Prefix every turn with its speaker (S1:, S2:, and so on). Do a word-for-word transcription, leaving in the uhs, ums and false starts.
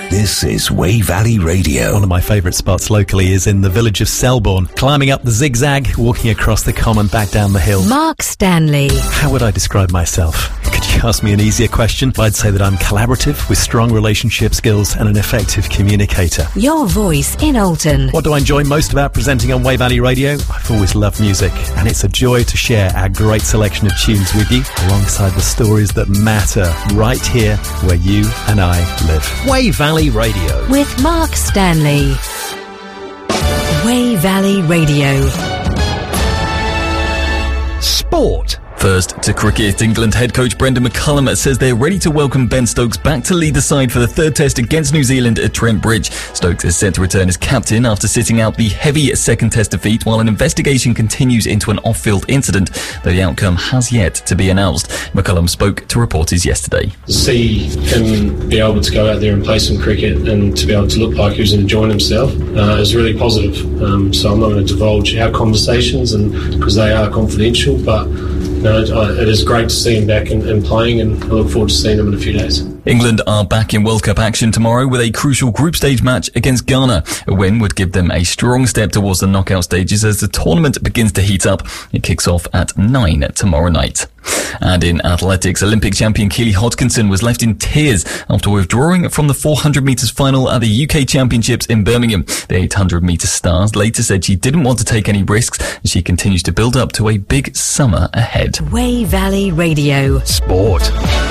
S1: This is Wey Valley Radio.
S2: One of my favourite spots locally is in the village of Selborne. Climbing up the zigzag, walking across the common, back down the hill.
S3: Mark Stanley.
S2: How would I describe myself? Could you ask me an easier question? I'd say that I'm collaborative, with strong relationship skills and an effective communicator.
S3: Your voice in Alton.
S2: What do I enjoy most about presenting on Wey Valley Radio? I've always loved music, and it's a joy to share our great selection of tunes with you, alongside the stories that matter right here where you and I live. Wey Valley Radio.
S3: With Mark Stanley. Wey Valley Radio.
S2: Sport.
S4: First to cricket, England head coach Brendan McCullum says they're ready to welcome Ben Stokes back to lead the side for the third test against New Zealand at Trent Bridge. Stokes is set to return as captain after sitting out the heavy second test defeat, while an investigation continues into an off-field incident, though the outcome has yet to be announced. McCullum spoke to reporters yesterday.
S5: To see him be able to go out there and play some cricket and to be able to look like he was enjoying himself uh, is really positive. Um, so I'm not going to divulge our conversations, and because they are confidential, but No, it is great to see him back and, and playing, and I look forward to seeing him in a few days.
S4: England are back in World Cup action tomorrow with a crucial group stage match against Ghana. A win would give them a strong step towards the knockout stages as the tournament begins to heat up. It kicks off at nine tomorrow night. And in athletics, Olympic champion Keely Hodgkinson was left in tears after withdrawing from the four hundred metres final at the U K Championships in Birmingham. The eight hundred metre stars later said she didn't want to take any risks as she continues to build up to a big summer ahead.
S3: Wey Valley Radio.
S1: Sport.